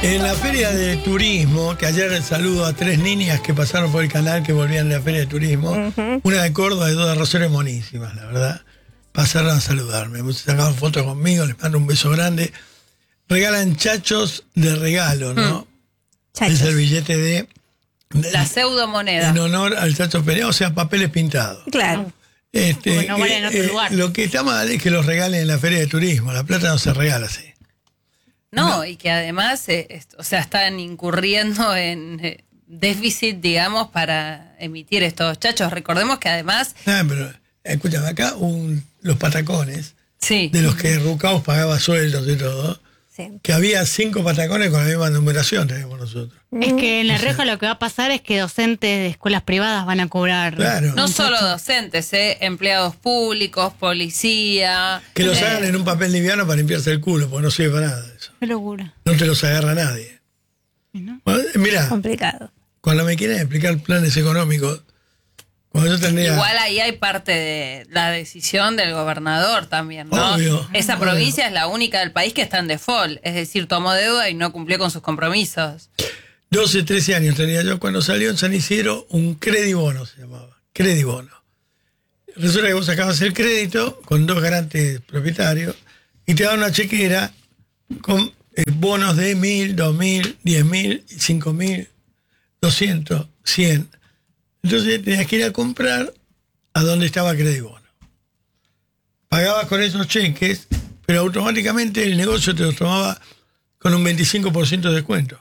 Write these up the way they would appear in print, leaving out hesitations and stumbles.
En la feria de turismo, que ayer saludo a 3 niñas que pasaron por el canal que volvían de la feria de turismo, una de Córdoba y 2 de Rosario, monísimas, la verdad. Pasaron a saludarme, sacaron fotos conmigo, les mando un beso grande. Regalan chachos de regalo, ¿no? Chachos. Es el billete de la pseudomoneda. En honor al Chacho Perea, o sea, papeles pintados. Claro. No vale en otro lugar. Lo que está mal es que los regalen en la feria de turismo. La plata no se regala así. No, y que además, están incurriendo en déficit, digamos, para emitir estos chachos. Recordemos que además... Pero escúchame, acá los patacones, sí, de los que Rucaus pagaba sueldos y todo, Sí. que había 5 patacones con la misma numeración teníamos nosotros. Es que en La Rioja lo que va a pasar es que docentes de escuelas privadas van a cobrar. Claro. no solo docentes, empleados públicos, policía... Que los hagan en un papel liviano para limpiarse el culo, porque no sirve para nada eso. Qué locura. No te los agarra nadie. ¿No? Bueno, mirá, Complicado. cuando me quieren explicar planes económicos, cuando yo tendría... Igual ahí hay parte de la decisión del gobernador también, ¿no? Obvio. Esa provincia es la única del país que está en default, es decir, tomó deuda y no cumplió con sus compromisos. 12, 13 años tenía yo cuando salió en San Isidro un credibono, se llamaba. Credibono. Resulta que vos sacabas el crédito con 2 garantes propietarios y te daban una chequera con bonos de 1.000, 2.000, 10.000, 5.000, 200, 100. Entonces tenías que ir a comprar a donde estaba Credibono. Pagabas con esos cheques, pero automáticamente el negocio te los tomaba con un 25% de descuento.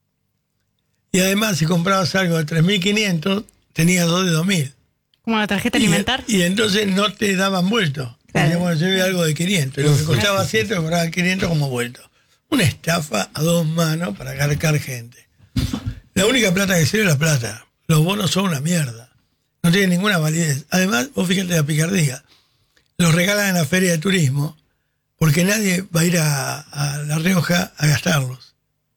Y además, si comprabas algo de 3.500, tenías 2 de 2.000. Como la tarjeta alimentar. Y entonces no te daban vuelto. Claro. Decían, bueno, yo vi algo de 500. Y lo que costaba 100, te cobraban 500 como vuelto. Una estafa a 2 manos para cargar gente. La única plata que sirve es la plata. Los bonos son una mierda. No tienen ninguna validez. Además, vos fíjate la picardía. Los regalan en la feria de turismo porque nadie va a ir a La Rioja a gastarlos.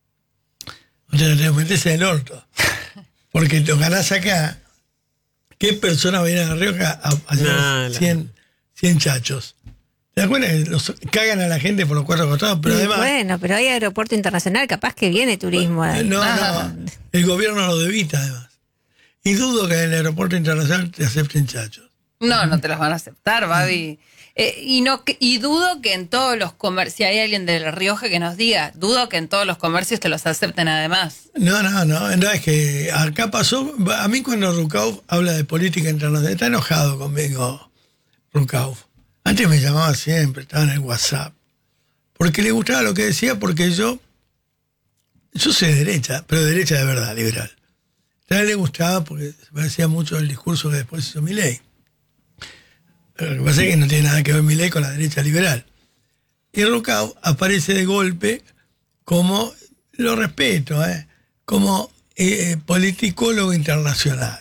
O sea, te metes en el orto. Porque los ganás acá. ¿Qué persona va a ir a La Rioja a hacer 100 chachos? ¿Te das cuenta que los cagan a la gente por los 4 costados? Pero además... Bueno, pero hay aeropuerto internacional, capaz que viene turismo. No, el gobierno lo debita además. Y dudo que en el aeropuerto internacional te acepten chachos. No te los van a aceptar, Babi. Y dudo que en todos los comercios, si hay alguien de La Rioja que nos diga, dudo que en todos los comercios te los acepten además. No, es que acá pasó, a mí cuando Rucauf habla de política internacional, está enojado conmigo Rucauf. Antes me llamaba siempre, estaba en el WhatsApp, porque le gustaba lo que decía, porque yo soy derecha, pero derecha de verdad, liberal. A él le gustaba porque se parecía mucho el discurso que después hizo Milei. Lo que pasa es que no tiene nada que ver Milei con la derecha liberal. Y Rucauf aparece de golpe como, lo respeto, como politicólogo internacional.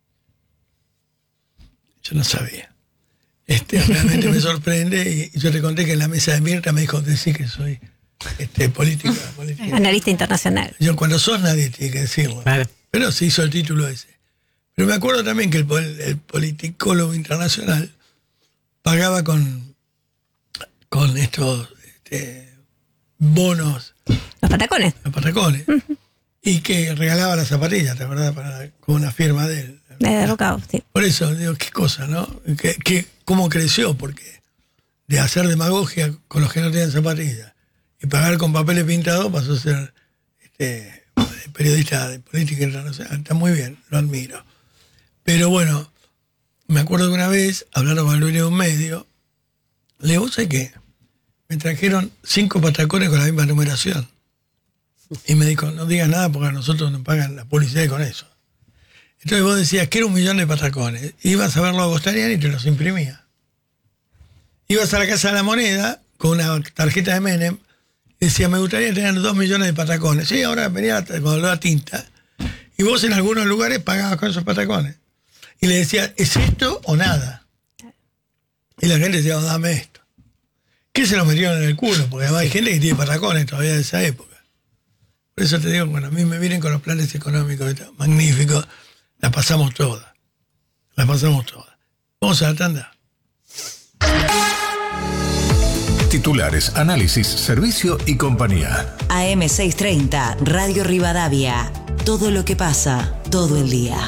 Yo no sabía. Realmente me sorprende y yo te conté que en la mesa de Mirta me dijo decir que soy política. Analista internacional. Yo cuando sos nadie tiene que decirlo. Claro. Pero se hizo el título ese. Pero me acuerdo también que el politicólogo internacional pagaba con estos bonos. Los patacones. Los patacones. Y que regalaba las zapatillas, ¿te acordás? Con una firma de él. De Rucauf, sí. Por eso, digo, qué cosa, ¿no? ¿Cómo creció? Porque de hacer demagogia con los que no tenían zapatillas y pagar con papeles pintados pasó a ser periodista de política internacional. Está muy bien, lo admiro. Pero bueno, me acuerdo que una vez, hablando con el dueño de un medio, le digo, ¿sabes qué? Me trajeron 5 patacones con la misma numeración. Y me dijo, no digas nada porque a nosotros nos pagan la publicidad con eso. Entonces vos decías, quiero 1 millón de patacones. Ibas a verlo a Bostarian y te los imprimía. Ibas a la Casa de la Moneda con una tarjeta de Menem y decía, me gustaría tener 2 millones de patacones. Sí, ahora venía con la tinta. Y vos en algunos lugares pagabas con esos patacones. Y le decías, ¿es esto o nada? Y la gente decía, dame esto. ¿Qué se lo metieron en el culo? Porque además hay gente que tiene patacones todavía de esa época. Por eso te digo, bueno, a mí me vienen con los planes económicos magníficos. La pasamos todas. Vamos a la tanda. Titulares, análisis, servicio y compañía. AM630, Radio Rivadavia. Todo lo que pasa, todo el día.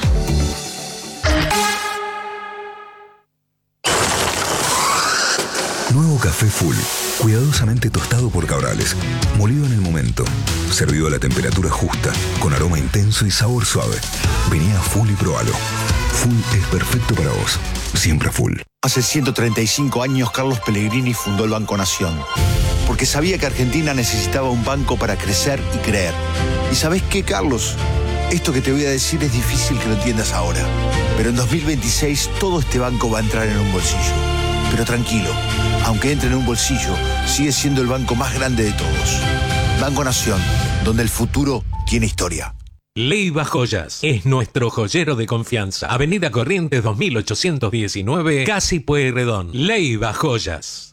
Nuevo café Full, cuidadosamente tostado por Cabrales, molido en el momento, servido a la temperatura justa, con aroma intenso y sabor suave. Vení a Full y probalo. Full es perfecto para vos, siempre Full. Hace 135 años Carlos Pellegrini fundó el Banco Nación, porque sabía que Argentina necesitaba un banco para crecer y creer. ¿Y sabés qué, Carlos? Esto que te voy a decir es difícil que lo entiendas ahora, pero en 2026 todo este banco va a entrar en un bolsillo. Pero tranquilo, aunque entre en un bolsillo, sigue siendo el banco más grande de todos. Banco Nación, donde el futuro tiene historia. Leiva Joyas es nuestro joyero de confianza. Avenida Corrientes 2819, Casi Pueyrredón. Leiva Joyas.